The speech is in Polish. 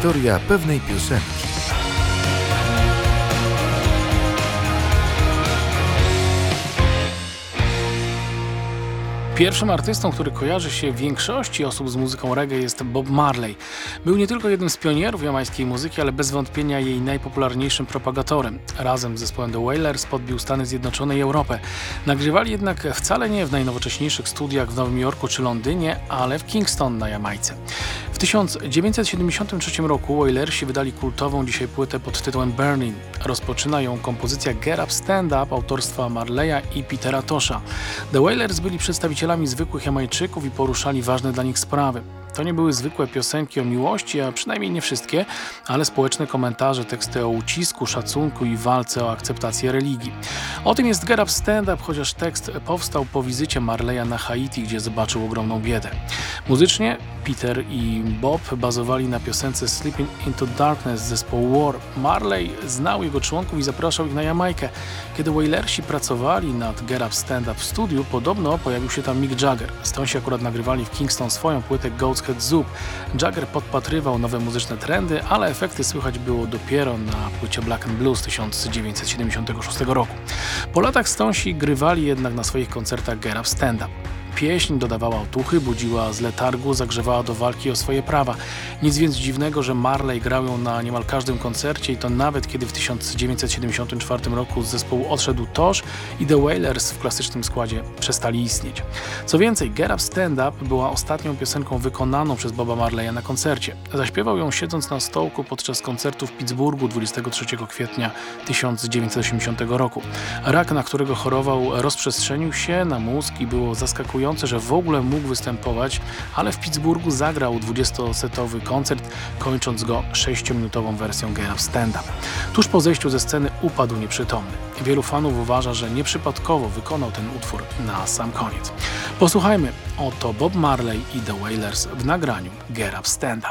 Historia pewnej piosenki. Pierwszym artystą, który kojarzy się większości osób z muzyką reggae, jest Bob Marley. Był nie tylko jednym z pionierów jamańskiej muzyki, ale bez wątpienia jej najpopularniejszym propagatorem. Razem z zespołem The Wailers podbił Stany Zjednoczone i Europę. Nagrywali jednak wcale nie w najnowocześniejszych studiach w Nowym Jorku czy Londynie, ale w Kingston na Jamajce. W 1973 roku Wailersi wydali kultową dzisiaj płytę pod tytułem Burning. Rozpoczyna ją kompozycja Get Up Stand Up autorstwa Marleya i Petera Tosha. The Wailers byli przedstawicielami zwykłych Jamajczyków i poruszali ważne dla nich sprawy. To nie były zwykłe piosenki o miłości, a przynajmniej nie wszystkie, ale społeczne komentarze, teksty o ucisku, szacunku i walce o akceptację religii. O tym jest Get Up Stand Up, chociaż tekst powstał po wizycie Marleya na Haiti, gdzie zobaczył ogromną biedę. Muzycznie Peter i Bob bazowali na piosence Slipping Into Darkness zespołu War. Marley znał jego członków i zapraszał ich na Jamajkę. Kiedy Wailersi pracowali nad Get Up Stand Up w studiu, podobno pojawił się tam Mick Jagger. Stonesi akurat nagrywali w Kingston swoją płytę Goat's Head Soup. Jagger podpatrywał nowe muzyczne trendy, ale efekty słychać było dopiero na płycie Black and Blues 1976 roku. Po latach Stonesi grywali jednak na swoich koncertach Get Up Stand Up. Pieśń dodawała otuchy, budziła z letargu, zagrzewała do walki o swoje prawa. Nic więc dziwnego, że Marley grał ją na niemal każdym koncercie i to nawet kiedy w 1974 roku z zespołu odszedł Tosh i The Wailers w klasycznym składzie przestali istnieć. Co więcej, Get Up Stand Up była ostatnią piosenką wykonaną przez Boba Marleya na koncercie. Zaśpiewał ją siedząc na stołku podczas koncertu w Pittsburghu 23 kwietnia 1980 roku. Rak, na którego chorował, rozprzestrzenił się na mózg i było zaskakujące, że w ogóle mógł występować, ale w Pittsburghu zagrał 20-setowy koncert, kończąc go 6-minutową wersją Get Up Stand Up. Tuż po zejściu ze sceny upadł nieprzytomny. Wielu fanów uważa, że nieprzypadkowo wykonał ten utwór na sam koniec. Posłuchajmy, oto Bob Marley i The Wailers w nagraniu Get Up Stand Up.